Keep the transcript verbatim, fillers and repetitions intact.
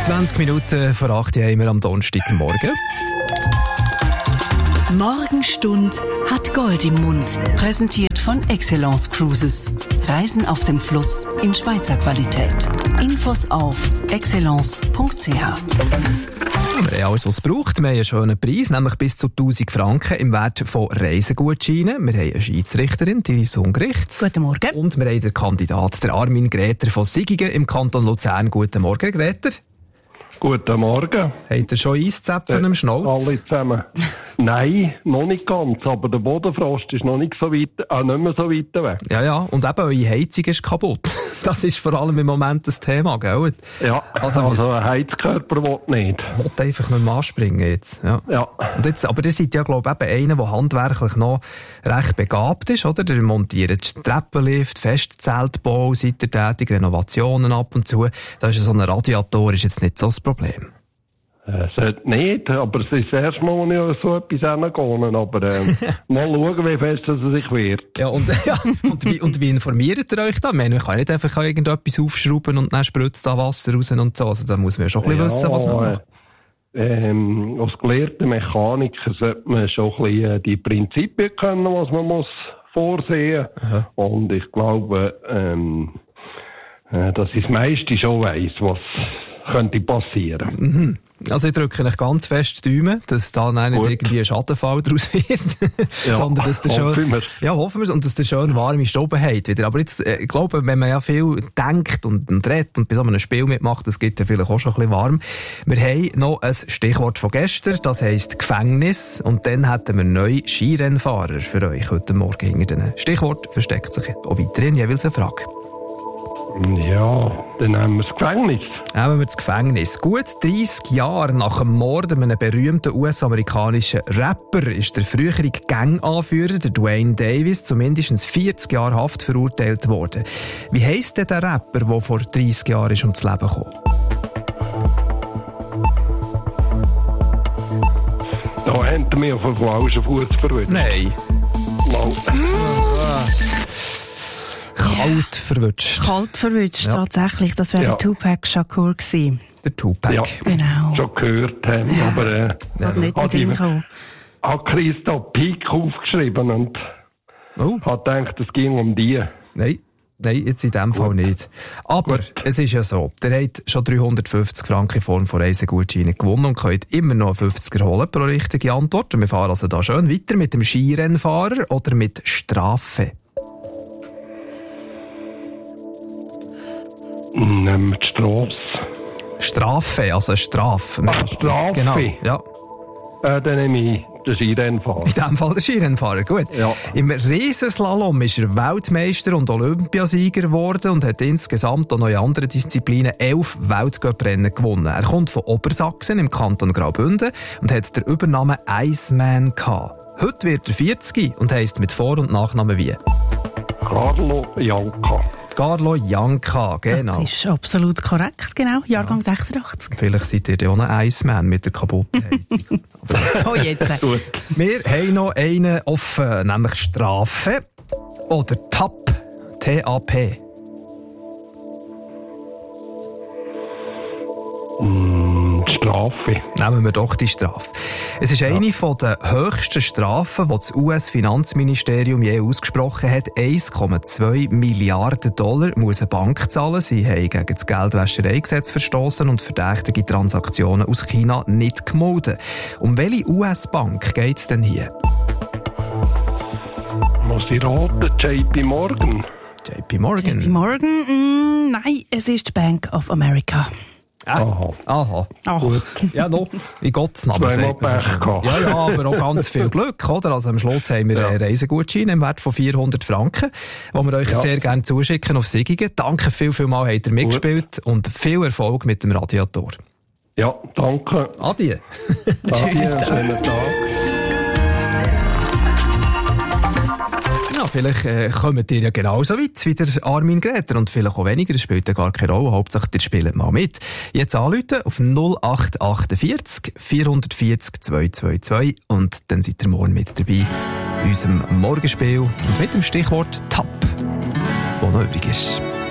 zwanzig Minuten vor acht haben wir am Donnerstagmorgen. Morgenstund hat Gold im Mund. Präsentiert von Excellence Cruises. Reisen auf dem Fluss in Schweizer Qualität. Infos auf excellence punkt c h. Wir haben alles, was es braucht. Wir haben einen schönen Preis, nämlich bis zu tausend Franken im Wert von Reisegutscheinen. Wir haben eine Schiedsrichterin, Iris Ungericht. Guten Morgen. Und wir haben den Kandidat, der Armin Gräter von Sigigen im Kanton Luzern. Guten Morgen, Gräter. Guten Morgen. Habt ihr schon Eiszäpfen äh, im Schnauz? Alle zusammen. Nein, noch nicht ganz, aber der Bodenfrost ist noch nicht so weit, äh, nicht mehr so weit weg. Ja, ja, und eben eure Heizung ist kaputt. Das ist vor allem im Moment das Thema, gell? Ja, also, also ein Heizkörper will nicht. Will einfach nicht mehr anspringen jetzt. Ja. Ja. Und jetzt, aber ihr seid ja, glaube ich, eben einer, der handwerklich noch recht begabt ist, oder? Ihr montiert Treppenlift, Festzeltbau, seid ihr tätig, Renovationen ab und zu. Da ist so ein Radiator ist jetzt nicht so das Problem. Es sollte nicht, aber es ist das erste Mal, wo ich auf so etwas hingehe. Aber äh, mal schauen, wie fest es sich wird. Ja, und, ja, und, wie, und wie informiert ihr euch da? Ich meine, man kann nicht einfach irgendetwas aufschrauben und dann spritzt da Wasser raus und so. Also da muss man ja schon ein bisschen ja, wissen, was man macht. Ähm, als gelehrter Mechaniker sollte man schon ein bisschen die Prinzipien können, was man muss vorsehen. Aha. Und ich glaube, ähm, äh, dass ich das meiste schon weiss, was könnte passieren. Mhm. Also ich drücke euch ganz fest die Daumen, dass da nicht Gut. irgendwie ein Schadenfall daraus wird, ja, sondern dass der schön, wir. ja, hoffen wir und dass der schön warme Stube hat wieder. Aber jetzt, äh, ich glaube, wenn man ja viel denkt und, und redet und bei so einem Spiel mitmacht, das geht ja vielleicht auch schon ein bisschen warm. Wir haben noch ein Stichwort von gestern, das heisst Gefängnis, und dann hätten wir neue Skirennfahrer für euch heute Morgen. Hinter diesen Stichwort versteckt sich auch weiterhin jeweils eine Frage. Ja, dann nehmen wir das Gefängnis. Nehmen wir das Gefängnis. Gut dreissig Jahre nach dem Mord an einem berühmten U S-amerikanischen Rapper ist der frühere Gang-Anführer, der Dwayne Davis, zu mindestens vierzig Jahren Haft verurteilt worden. Wie heisst denn der Rapper, der vor dreissig Jahren ist ums Leben kam? Da haben wir mich auf den falschen Fuß verwirrt. Nein. Wow. Kalt verwutscht. Kalt verwutscht, Ja. tatsächlich. Das wäre Ja. der Tupac Shakur gewesen. Der Tupac. Ja, Genau. schon gehört haben, Ja. aber äh, Ja, nicht in den hat Sinn ich- gekommen. hat Christa Pik aufgeschrieben und Oh. hat gedacht, es ging um die. Nein. Nein, jetzt in dem Fall nicht. Aber Gut. es ist ja so, ihr habt schon dreihundertfünfzig Franken in Form von Reisegutscheinen gewonnen und könnt immer noch fünfziger holen pro richtige Antwort. Und wir fahren also da schön weiter mit dem Skirennfahrer oder mit Strafe. Nehmen wir die Strasse. Strafe, also eine Strafe. Ach, Strafe. Genau, ja. Äh, dann nehme ich den Skirennfahrer. In diesem Fall der Skirennfahrer, gut. Ja. Im Riesenslalom ist er Weltmeister und Olympiasieger geworden und hat insgesamt auch noch in anderen Disziplinen elf Weltcuprennen gewonnen. Er kommt von Obersachsen im Kanton Graubünden und hat den Übernamen Iceman gehabt. Heute wird er vierzig und heisst mit Vor- und Nachnamen wie? Carlo Janka. Carlo Janka, genau. Das ist absolut korrekt, genau. Jahrgang sechsundachtzig. Vielleicht seid ihr ja auch ein Iceman mit der kaputten Heizung. So, jetzt. Gut. Wir haben noch einen offen, nämlich Strafe oder T A P. T A P. Mm, die Strafe. Nehmen wir doch die Strafe. Es ist eine von der höchsten Strafen, die das U S-Finanzministerium je ausgesprochen hat. eins Komma zwei Milliarden Dollar muss eine Bank zahlen. Sie haben gegen das Geldwäschereigesetz verstoßen und verdächtige Transaktionen aus China nicht gemeldet. Um welche U S-Bank geht es denn hier? Muss ich raten? J P Morgan. J P Morgan. J P Morgan? Mm, nein, es ist Bank of America. Ah, Aha. aha. Oh. Gut. Ja, noch. In Gottes Namen. Zweimal sagt man so Pech schön. gehabt. Ja, ja, aber auch ganz viel Glück, oder? Also am Schluss haben wir Ja. einen Reisegutschein im Wert von vierhundert Franken, den wir euch Ja. sehr gerne zuschicken auf Sigigen. Danke viel, viel mal, habt ihr mitgespielt und viel Erfolg mit dem Radiator. Ja, danke. Adieu. Adieu, schönen Tag. Ja, vielleicht äh, kommt ihr ja genauso weit wie der Armin Gräter und vielleicht auch weniger, das spielt ja gar keine Rolle, Hauptsache ihr spielt mal mit. Jetzt anrufen auf null acht achtundvierzig vierhundertvierzig zweihundertzweiundzwanzig und dann seid ihr morgen mit dabei in unserem Morgenspiel und mit dem Stichwort T A P, das noch übrig ist.